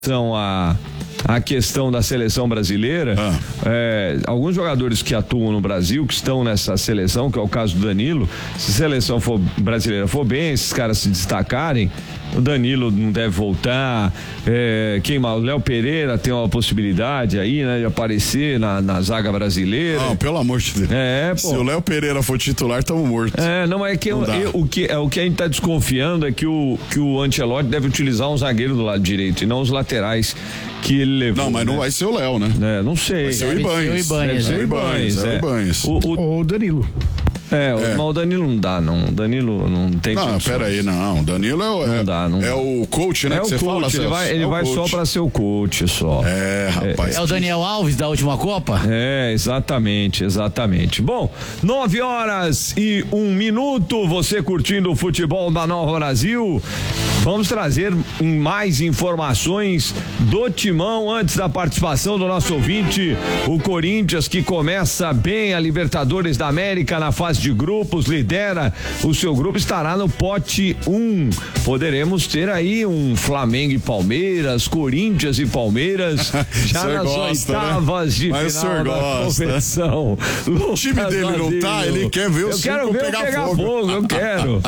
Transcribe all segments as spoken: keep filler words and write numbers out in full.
relação a a questão da seleção brasileira, ah. é, alguns jogadores que atuam no Brasil, que estão nessa seleção, que é o caso do Danilo, se a seleção for brasileira for bem, esses caras se destacarem, o Danilo não deve voltar, é, quem mais? O Léo Pereira tem uma possibilidade aí, né, de aparecer na, na zaga brasileira. Não, pelo amor de Deus. É, pô. Se o Léo Pereira for titular, estamos mortos. É, não, é que, não eu, eu, o que é o que a gente tá desconfiando é que o, que o Ancelotti deve utilizar um zagueiro do lado direito e não os laterais que ele levou. Não, mas né? não vai ser o Léo, né? É, não sei. Vai ser o Ibanez. O Ibanez, é o Ibanez, é o Ibanez. O, o, o Danilo. É, é, mas o Danilo não dá, não. O Danilo não tem Não, condições. pera aí, não. O Danilo é, o, não é, dá, não é dá. o coach, né? É que o você coach, fala, ele vai, ele é vai coach. só pra ser o coach, só. É, rapaz. É o Daniel Alves da última Copa? É, exatamente, exatamente. Bom, nove horas e um minuto, você curtindo o futebol da Nova Brasil. Vamos trazer mais informações do Timão antes da participação do nosso ouvinte, o Corinthians, que começa bem a Libertadores da América na fase de grupos, lidera o seu grupo, estará no pote um. Poderemos ter aí um Flamengo e Palmeiras, Corinthians e Palmeiras já nas gosta, oitavas, né, de Mas final da gosta. competição. O time dele não tá, ele quer ver o circo pegar, pegar fogo. fogo, eu quero.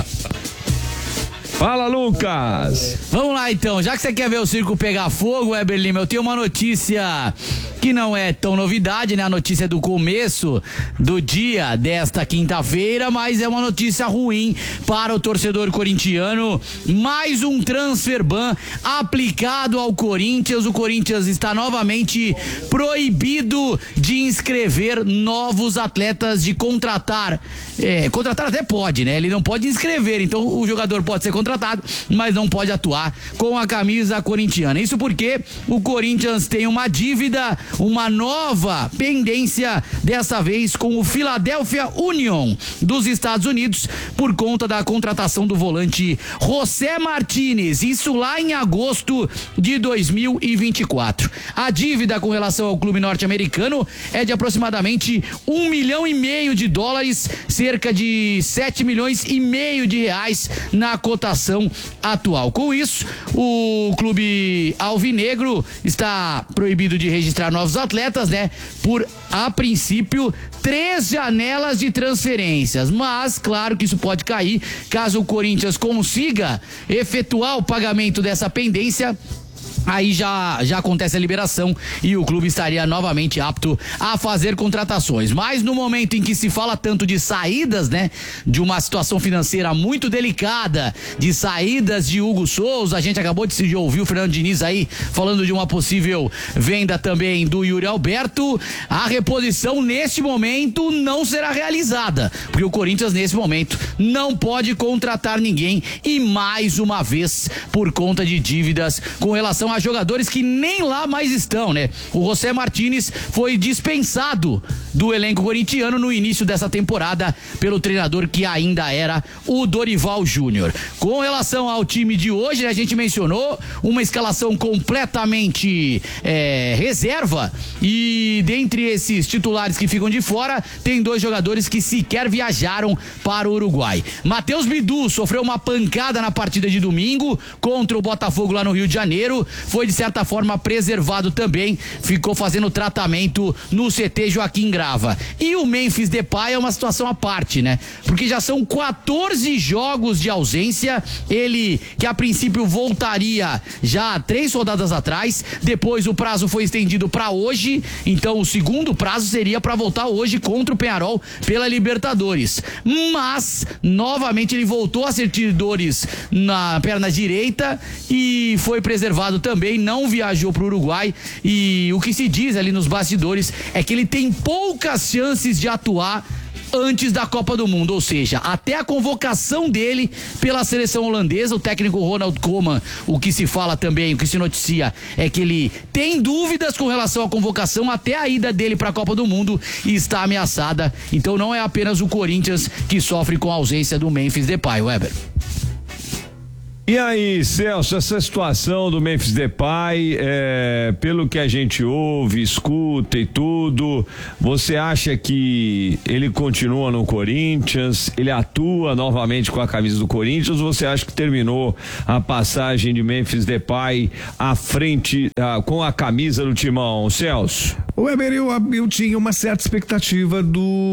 Fala, Lucas! Vamos lá, então. Já que você quer ver o circo pegar fogo, Weber Lima, eu tenho uma notícia que não é tão novidade, né? A notícia do começo do dia desta quinta-feira, mas é uma notícia ruim para o torcedor corintiano. Mais um transfer ban aplicado ao Corinthians. O Corinthians está novamente proibido de inscrever novos atletas, de contratar. É, contratar até pode, né? Ele não pode inscrever, então o jogador pode ser contratado, mas não pode atuar com a camisa corintiana. Isso porque o Corinthians tem uma dívida, uma nova pendência, dessa vez com o Philadelphia Union dos Estados Unidos, por conta da contratação do volante José Martínez, isso lá em agosto de dois mil e vinte e quatro. A dívida com relação ao clube norte-americano é de aproximadamente um milhão e meio de dólares, cerca de sete milhões e meio de reais na cotação atual. Com isso, o clube alvinegro está proibido de registrar novos atletas, né? Por, a princípio, três janelas de transferências. Mas, claro que isso pode cair caso o Corinthians consiga efetuar o pagamento dessa pendência. Aí já, já acontece a liberação e o clube estaria novamente apto a fazer contratações. Mas no momento em que se fala tanto de saídas, né? De uma situação financeira muito delicada, de saídas de Hugo Souza, a gente acabou de se ouvir o Fernando Diniz aí falando de uma possível venda também do Yuri Alberto. A reposição neste momento não será realizada, porque o Corinthians nesse momento não pode contratar ninguém, e mais uma vez por conta de dívidas com relação a jogadores que nem lá mais estão, né? O José Martínez foi dispensado do elenco corintiano no início dessa temporada pelo treinador que ainda era o Dorival Júnior. Com relação ao time de hoje, né, a gente mencionou uma escalação completamente é, reserva, e dentre esses titulares que ficam de fora, tem dois jogadores que sequer viajaram para o Uruguai. Matheus Bidu sofreu uma pancada na partida de domingo contra o Botafogo lá no Rio de Janeiro, foi de certa forma preservado também, ficou fazendo tratamento no C T Joaquim Grava. E o Memphis Depay é uma situação à parte, né? Porque já são quatorze jogos de ausência, ele que a princípio voltaria já três rodadas atrás, depois o prazo foi estendido para hoje, então o segundo prazo seria para voltar hoje contra o Peñarol pela Libertadores. Mas novamente ele voltou a sentir dores na perna direita e foi preservado também. Também não viajou para o Uruguai, e o que se diz ali nos bastidores é que ele tem poucas chances de atuar antes da Copa do Mundo, ou seja, até a convocação dele pela seleção holandesa. O técnico Ronald Koeman, o que se fala também, o que se noticia é que ele tem dúvidas com relação à convocação até a ida dele para a Copa do Mundo e está ameaçada. Então não é apenas o Corinthians que sofre com a ausência do Memphis Depay, Weber. E aí, Celso, essa situação do Memphis Depay, é, pelo que a gente ouve, escuta e tudo, você acha que ele continua no Corinthians, ele atua novamente com a camisa do Corinthians, ou você acha que terminou a passagem de Memphis Depay à frente, ah, com a camisa do Timão, Celso? O Weber, eu, eu tinha uma certa expectativa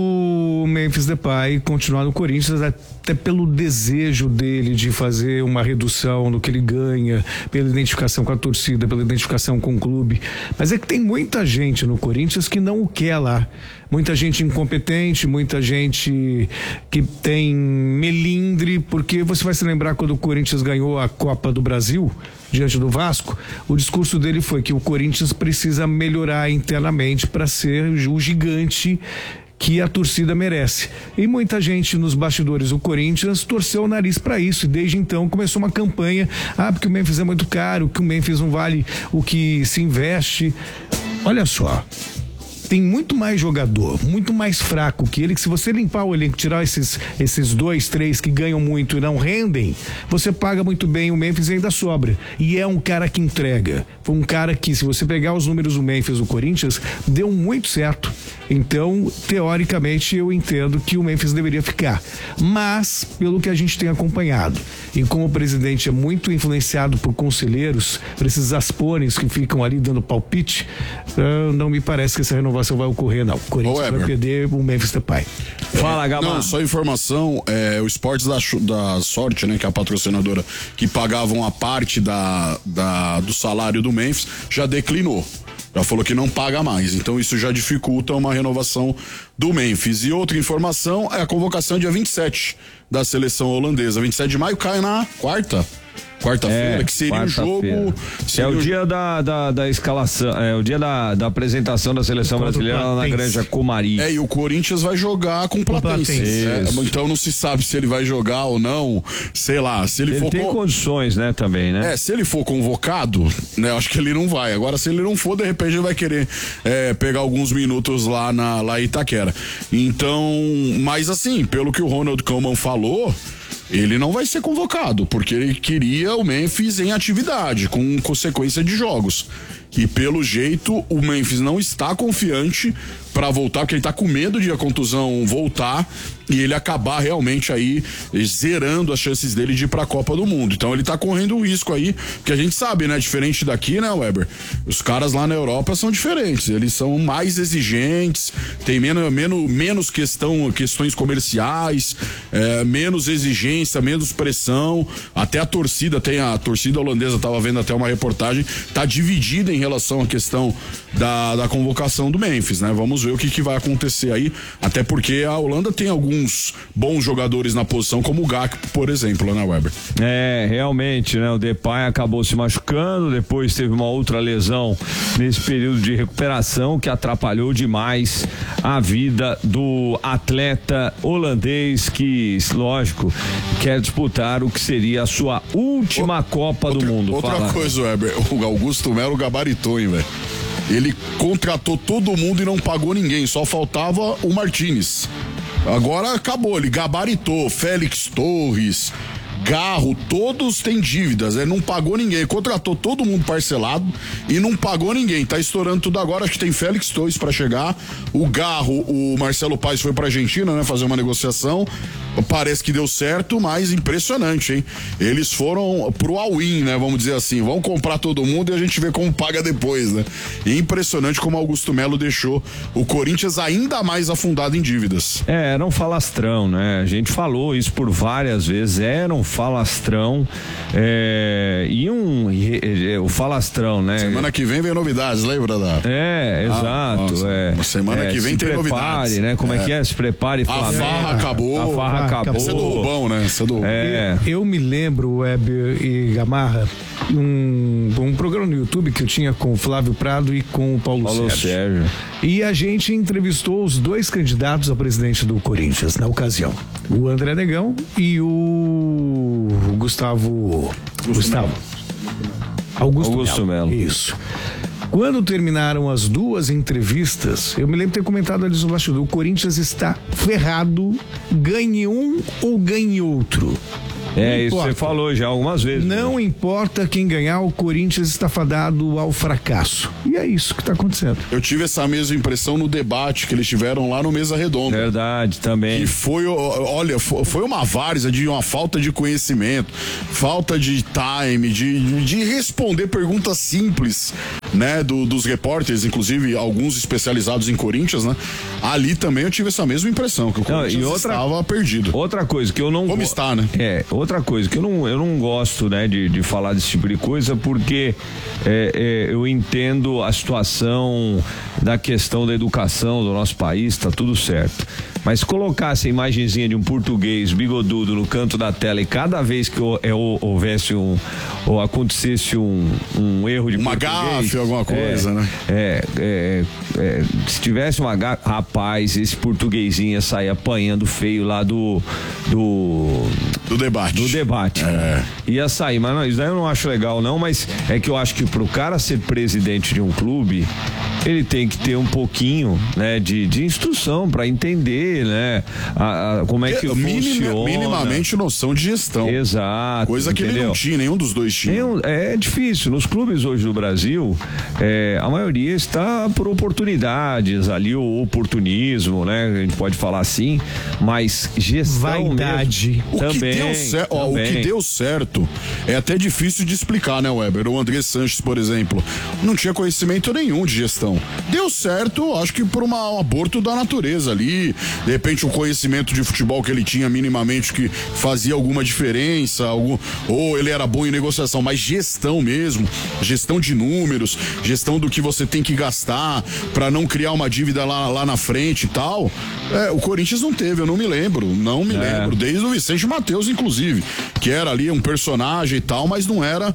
do Memphis Depay continuar no Corinthians, até pelo desejo dele de fazer uma redução no que ele ganha, pela identificação com a torcida, pela identificação com o clube. Mas é que tem muita gente no Corinthians que não o quer lá. Muita gente incompetente, muita gente que tem melindre, porque você vai se lembrar quando o Corinthians ganhou a Copa do Brasil diante do Vasco, o discurso dele foi que o Corinthians precisa melhorar internamente para ser o gigante que a torcida merece. E muita gente nos bastidores do Corinthians torceu o nariz para isso, e desde então começou uma campanha, ah, porque o Memphis é muito caro, que o Memphis não vale o que se investe. Olha só, tem muito mais jogador, muito mais fraco que ele, que se você limpar o elenco, tirar esses, esses dois, três que ganham muito e não rendem, você paga muito bem o Memphis e ainda sobra. E é um cara que entrega. Foi um cara que, se você pegar os números do Memphis do Corinthians, deu muito certo. Então, teoricamente, eu entendo que o Memphis deveria ficar. Mas, pelo que a gente tem acompanhado, e como o presidente é muito influenciado por conselheiros, por esses aspones que ficam ali dando palpite, uh, não me parece que essa renovação vai ocorrer, não. O Corinthians vai perder o Memphis Depay. Fala, Gabá. Não, só informação, é, o Esportes da, da Sorte, né, que é a patrocinadora que pagavam a parte da, da, do salário do Memphis, já declinou. Já falou que não paga mais, então isso já dificulta uma renovação do Memphis. E outra informação é a convocação dia vinte e sete da seleção holandesa. vinte e sete de maio cai na quarta. Quarta-feira, é, que seria o jogo. Seria é o dia da, da, da escalação, é o dia da, da apresentação da seleção brasileira lá na Granja Comari. É, e o Corinthians vai jogar com o Platense. É, então não se sabe se ele vai jogar ou não, sei lá. Se ele, ele for tem con... condições, né, também, né? É, se ele for convocado, né, acho que ele não vai. Agora, se ele não for, de repente ele vai querer é, pegar alguns minutos lá, na, lá em Itaquera. Então, mas assim, pelo que o Ronald Koeman falou, ele não vai ser convocado, porque ele queria o Memphis em atividade, com consequência de jogos. E pelo jeito, o Memphis não está confiante para voltar, porque ele tá com medo de a contusão voltar e ele acabar realmente aí zerando as chances dele de ir pra Copa do Mundo. Então ele tá correndo um risco aí, porque a gente sabe, né, diferente daqui, né, Weber? Os caras lá na Europa são diferentes, eles são mais exigentes, tem menos, menos, menos questão, questões comerciais, é, menos exigência, menos pressão, até a torcida, tem a torcida holandesa, tava vendo até uma reportagem, tá dividida em relação à questão da, da convocação do Memphis, né? Vamos ver o que, que vai acontecer aí, até porque a Holanda tem alguns bons jogadores na posição, como o Gakpo, por exemplo, né, Weber? É, realmente, né? O Depay acabou se machucando, depois teve uma outra lesão nesse período de recuperação que atrapalhou demais a vida do atleta holandês que, lógico, quer disputar o que seria a sua última o, Copa outra, do Mundo. Outra Fala. coisa, Weber, o Augusto Melo gabaritou, hein, velho? Ele contratou todo mundo e não pagou ninguém, só faltava o Martínez. Agora acabou, ele gabaritou, Félix Torres, Garro, todos têm dívidas, ele não pagou ninguém, contratou todo mundo parcelado e não pagou ninguém, tá estourando tudo agora, acho que tem Félix Torres pra chegar, o Garro, o Marcelo Paes foi pra Argentina, né, fazer uma negociação, parece que deu certo, mas impressionante, hein, eles foram pro all-in, né, vamos dizer assim, vão comprar todo mundo e a gente vê como paga depois, né, e impressionante como Augusto Melo deixou o Corinthians ainda mais afundado em dívidas. É, era um falastrão, né, a gente falou isso por várias vezes, era um falastrão, é, e um e, e, o falastrão, né? Semana que vem vem novidades, lembra da? É, ah, exato. Nossa, é, semana é, que vem tem prepare, novidades. Né? Como é. é que é? Se prepare. A farra acabou. A farra acabou. Você é do Rubão, né? Você é do... É. Eu, eu me lembro, Weber e Gamarra, um, um programa no YouTube que eu tinha com o Flávio Prado e com o Paulo, Paulo Sérgio. Sérgio. E a gente entrevistou os dois candidatos a presidente do Corinthians na ocasião. O André Negão e o o Gustavo Gustavo Augusto, Augusto Melo. Isso. Quando terminaram as duas entrevistas, eu me lembro de ter comentado ali no bastidor, o Corinthians está ferrado, ganhe um ou ganhe outro. É, isso você falou já algumas vezes. Não né? importa quem ganhar, o Corinthians está fadado ao fracasso. E é isso que está acontecendo. Eu tive essa mesma impressão no debate que eles tiveram lá no Mesa Redonda. Verdade, também. E foi, olha, foi uma várzea de uma falta de conhecimento, falta de time, de, de responder perguntas simples, né, do, dos repórteres, inclusive alguns especializados em Corinthians, né? Ali também eu tive essa mesma impressão, que o Corinthians não, e outra, estava perdido. Outra coisa que eu não... Como está, né? É, outra coisa que eu não, eu não gosto, né, de, de falar desse tipo de coisa, porque é, é, eu entendo a situação da questão da educação do nosso país, tá tudo certo. Mas colocar essa imagenzinha de um português bigodudo no canto da tela e cada vez que houvesse um, ou acontecesse um, um erro de uma português... gafe, alguma coisa, é, né? É, é, é, se tivesse uma gafe, rapaz, esse portuguesinho ia sair apanhando feio lá do... Do, do debate. Do debate. É. Ia sair, mas não, isso daí eu não acho legal não, mas é que eu acho que pro cara ser presidente de um clube, ele tem que ter um pouquinho, né, de, de instrução para entender, né, a, a, como é que é, funciona. Minimamente noção de gestão. Exato. Coisa que entendeu? ele não tinha, nenhum dos dois tinha. Nenhum, é difícil. Nos clubes hoje do Brasil, é, a maioria está por oportunidades, ali o oportunismo, né, a gente pode falar assim, mas gestão vaidade. Mesmo, o, também, que deu cer- ó, o que deu certo é até difícil de explicar, né, Weber? O André Sanches, por exemplo, não tinha conhecimento nenhum de gestão. Deu certo, acho que por uma, um aborto da natureza ali, de repente o conhecimento de futebol que ele tinha minimamente que fazia alguma diferença, algum, ou ele era bom em negociação, mas gestão mesmo, gestão de números, gestão do que você tem que gastar para não criar uma dívida lá, lá na frente e tal, é, o Corinthians não teve, eu não me lembro, não me é. lembro, desde o Vicente Mateus, inclusive, que era ali um personagem e tal, mas não era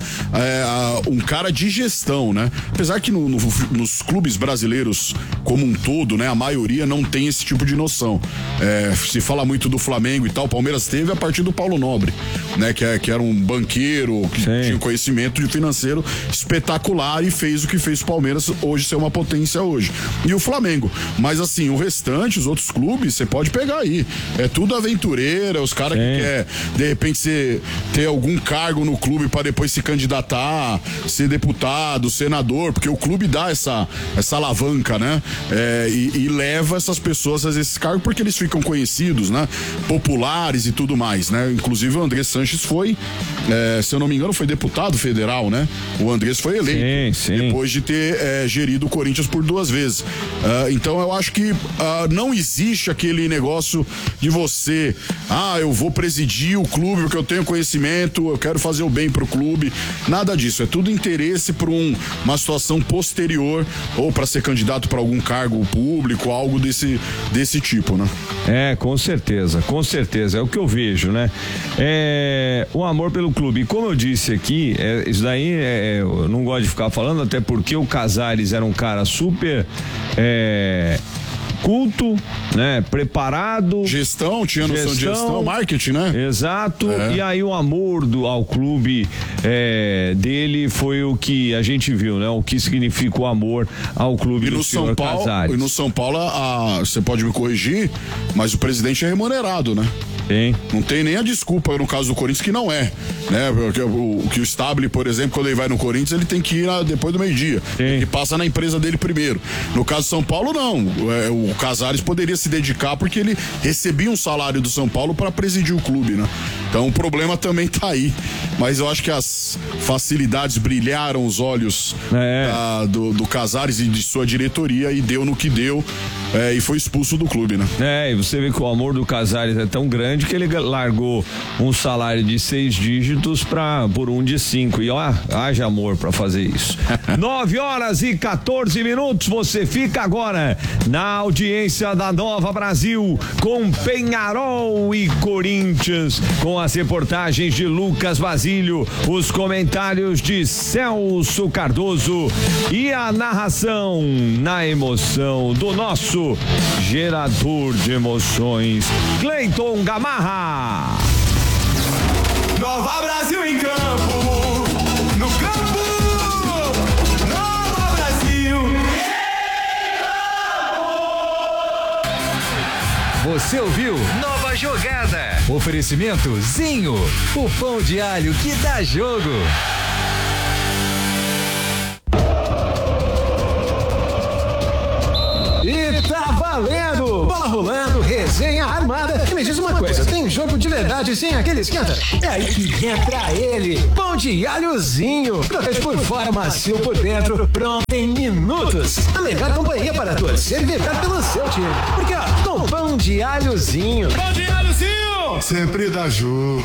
é, um cara de gestão, né? Apesar que no, no, nos clubes brasileiros como um todo, né, a maioria não tem esse tipo de noção. É, se fala muito do Flamengo e tal, o Palmeiras teve a partir do Paulo Nobre, né, que, é, que era um banqueiro que Sim. tinha um conhecimento de financeiro espetacular e fez o que fez o Palmeiras hoje ser uma potência hoje. E o Flamengo, mas assim, o restante, os outros clubes, você pode pegar aí, é tudo aventureira, os caras que quer de repente ser, ter algum cargo no clube para depois se candidatar, ser deputado, senador, porque o clube dá essa essa alavanca, né? É, e, e leva essas pessoas a esses cargos porque eles ficam conhecidos, né? Populares e tudo mais, né? Inclusive o André Sanches foi, é, se eu não me engano, foi deputado federal, né? O Andrés foi eleito sim, sim. depois de ter é, gerido o Corinthians por duas vezes. Uh, então eu acho que uh, não existe aquele negócio de você, ah, eu vou presidir o clube porque eu tenho conhecimento, eu quero fazer o bem pro clube. Nada disso, é tudo interesse por um, uma situação posterior ou para ser candidato para algum cargo público, algo desse, desse tipo, né? É, com certeza, com certeza, é o que eu vejo, né? É, o amor pelo clube, e como eu disse aqui, é, isso daí é, eu não gosto de ficar falando, até porque o Casares era um cara super é, culto, né? Preparado. Gestão, tinha noção gestão, de gestão, marketing, né? Exato. É. E aí o amor do, ao clube é, dele foi o que a gente viu, né? O que significa o amor ao clube e do no senhor São Paulo, Casares. E no São Paulo, a, você pode me corrigir, mas o presidente é remunerado, né? Tem. Não tem nem a desculpa no caso do Corinthians que não é, né? Porque o, o que o Stabile, por exemplo, quando ele vai no Corinthians, ele tem que ir na, depois do meio-dia. Ele passa na empresa dele primeiro. No caso do São Paulo, não. É, o Casares poderia se dedicar porque ele recebia um salário do São Paulo para presidir o clube, né? Então o problema também tá aí. Mas eu acho que as facilidades brilharam os olhos é. da, do, do Casares e de sua diretoria e deu no que deu é, e foi expulso do clube, né? É, e você vê que o amor do Casares é tão grande que ele largou um salário de seis dígitos pra, por um de cinco. E ó, haja amor pra fazer isso. nove horas e quatorze minutos. Você fica agora na audiência da Nova Brasil com Penharol e Corinthians, com as reportagens de Lucas Basílio, os comentários de Celso Cardoso e a narração na emoção do nosso gerador de emoções, Cleiton Gamarra. Nova Brasil em campo, no campo, Nova Brasil em campo. Você ouviu Nova uma jogada. Oferecimento Zinho, o pão de alho que dá jogo. E tá valendo! Bola rolando, resenha armada. E me diz uma coisa, tem jogo de verdade sem aquele esquenta? É aí que entra ele, pão de alhozinho. Protege por fora, macio por dentro, pronto em minutos. A melhor companhia para torcer e vibrar pelo seu time. Porque ó, com pão de alhozinho. Pão de alhozinho! Sempre dá jogo.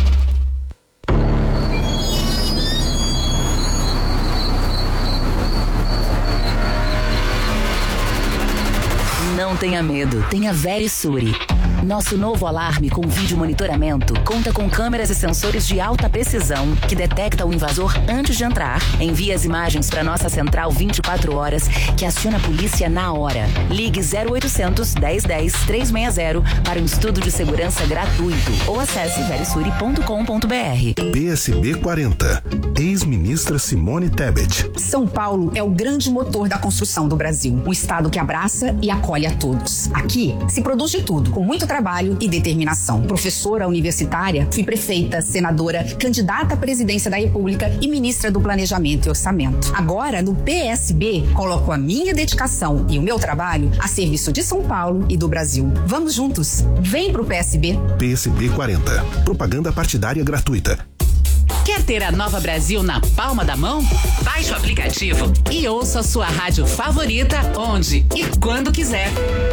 Não tenha medo, tenha Verisure. Nosso novo alarme com vídeo monitoramento conta com câmeras e sensores de alta precisão que detecta o invasor antes de entrar, envia as imagens para nossa central vinte e quatro horas, que aciona a polícia na hora. Ligue zero oitocentos, dez dez, trezentos e sessenta para um estudo de segurança gratuito ou acesse verisure ponto com ponto br. P S B quarenta, ex-ministra Simone Tebet. São Paulo é o grande motor da construção do Brasil, um estado que abraça e acolhe a todos. Aqui se produz de tudo, com muito trabalho e determinação. Professora universitária, fui prefeita, senadora, candidata à presidência da República e ministra do Planejamento e Orçamento. Agora, no P S B, coloco a minha dedicação e o meu trabalho a serviço de São Paulo e do Brasil. Vamos juntos. Vem pro P S B. P S B quarenta. Propaganda partidária gratuita. Quer ter a Nova Brasil na palma da mão? Baixe o aplicativo e ouça a sua rádio favorita onde e quando quiser.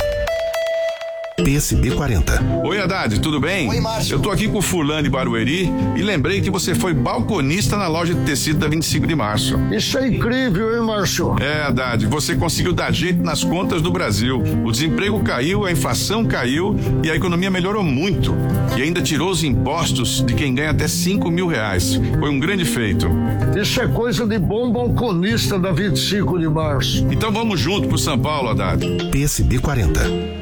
P S B quarenta. Oi, Haddad, tudo bem? Oi, Márcio. Eu tô aqui com o fulano de Barueri e lembrei que você foi balconista na loja de tecido da vinte e cinco de março. Isso é incrível, hein, Márcio? É, Haddad, você conseguiu dar jeito nas contas do Brasil. O desemprego caiu, a inflação caiu e a economia melhorou muito. E ainda tirou os impostos de quem ganha até cinco mil reais. Foi um grande feito. Isso é coisa de bom balconista da vinte e cinco de março. Então vamos junto pro São Paulo, Haddad. P S B quarenta.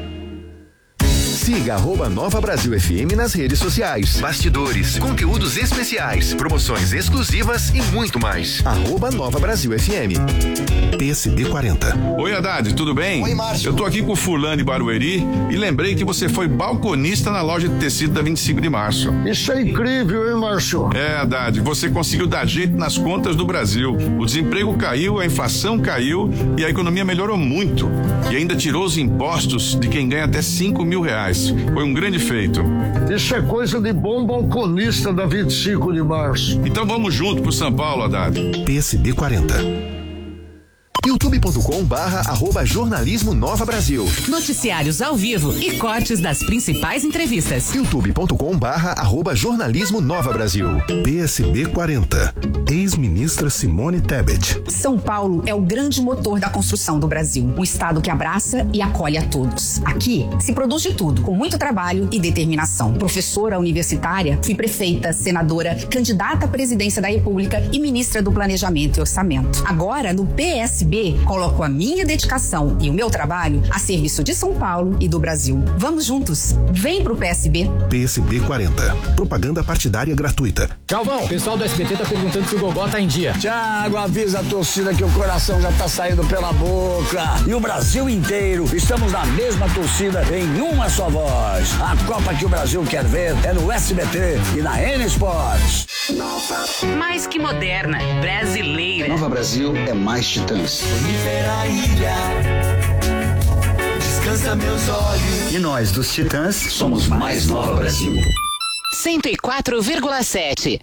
Siga arroba Nova Brasil F M nas redes sociais. Bastidores, conteúdos especiais, promoções exclusivas e muito mais. Arroba Nova Brasil F M. P S B quarenta. Oi, Haddad, tudo bem? Oi, Márcio. Eu tô aqui com o fulano de Barueri e lembrei que você foi balconista na loja de tecido da vinte e cinco de março. Isso é incrível, hein, Márcio? É, Haddad, você conseguiu dar jeito nas contas do Brasil. O desemprego caiu, a inflação caiu e a economia melhorou muito. E ainda tirou os impostos de quem ganha até cinco mil reais. Foi um grande feito. Isso é coisa de bom balconista da vinte e cinco de março. Então vamos junto pro São Paulo, Haddad. P S B quarenta. youtube ponto com barra arroba jornalismo Nova Brasil. Noticiários ao vivo e cortes das principais entrevistas. youtube ponto com barra arroba jornalismo Nova Brasil. P S B quarenta. Ex-ministra Simone Tebet. São Paulo é o grande motor da construção do Brasil, um estado que abraça e acolhe a todos. Aqui se produz de tudo, com muito trabalho e determinação. Professora universitária, fui prefeita, senadora, candidata à presidência da República e ministra do Planejamento e Orçamento. Agora, no P S B, coloco a minha dedicação e o meu trabalho a serviço de São Paulo e do Brasil. Vamos juntos. Vem pro P S B. P S B quarenta. Propaganda partidária gratuita. Calvão, o pessoal do S B T tá perguntando se o Gogó tá em dia. Thiago, avisa a torcida que o coração já tá saindo pela boca. E o Brasil inteiro, estamos na mesma torcida em uma só voz. A Copa que o Brasil quer ver é no S B T e na N Sports. Mais que moderna, brasileira. Nova Brasil é mais Titãs. Sonifera ilha, descansa meus olhos. E nós dos Titãs somos mais Nova Brasil. cento e quatro vírgula sete.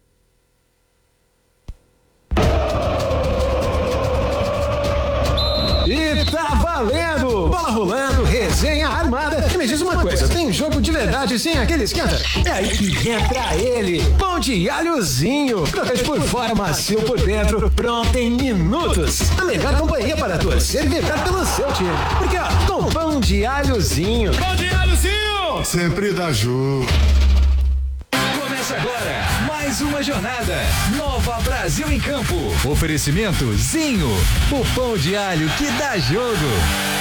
E tá valendo! Bola rolando, resenha armada. E me diz uma coisa, tem jogo de verdade sem aquele esquenta? É aí que entra ele, pão de alhozinho. Protege por fora, macio por dentro, pronto em minutos. A melhor companhia para torcer e vibrar pelo seu time. Porque ó, com pão de alhozinho. Pão de alhozinho! Sempre dá jogo. Começa agora mais uma jornada. Nova Brasil em Campo. Oferecimento Zinho, o pão de alho que dá jogo.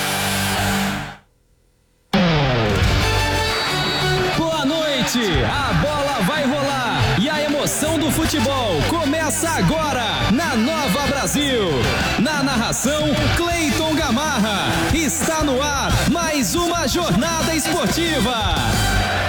Boa noite, a bola vai rolar e a emoção do futebol começa agora na Nova Brasil. Na narração, Cleiton Gamarra. Está no ar mais uma jornada esportiva.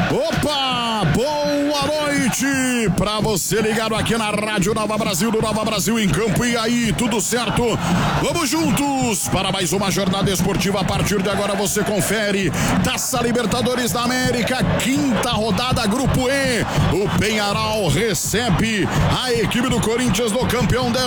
Opa, boa noite pra você ligado aqui na Rádio Nova Brasil, do Nova Brasil em Campo. E aí, tudo certo? Vamos juntos para mais uma jornada esportiva. A partir de agora você confere Taça Libertadores da América, quinta rodada, Grupo E. O Penharol recebe a equipe do Corinthians no campeão da